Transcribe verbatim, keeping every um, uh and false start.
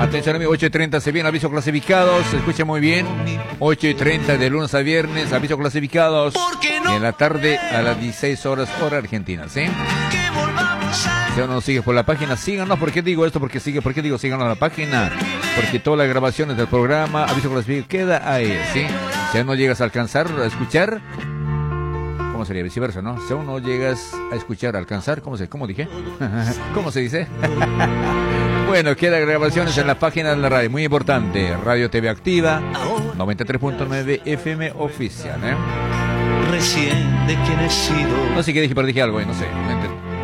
Atención amigo, ocho y treinta se viene aviso clasificados. Se escucha muy bien. ocho y treinta de lunes a viernes, aviso clasificados. Y en la tarde a las dieciséis horas, hora argentina, ¿sí? Si aún no nos sigue por la página, síganos. ¿Por qué digo esto? Porque sigue, ¿por qué digo síganos en la página? Porque todas las grabaciones del programa, aviso clasificado, queda ahí, ¿sí? Si aún no llegas a alcanzar, a escuchar, ¿cómo sería? Viceversa, ¿no? Si aún no llegas a escuchar, a alcanzar, ¿cómo se, cómo dije? ¿Cómo se dice? Bueno, queda grabaciones en la página de la radio, muy importante. Radio T V Activa, noventa y tres punto nueve F M oficial, ¿eh? Recién de quien he sido. No sé qué dije, pero dije algo, ¿eh? No sé, no entiendo.